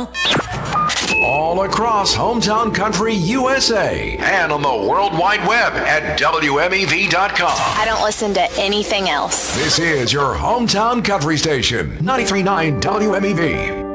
know. All across Hometown Country, USA, and on the World Wide Web at WMEV.com. I don't listen to anything else. This is your Hometown Country Station, 93.9 WMEV.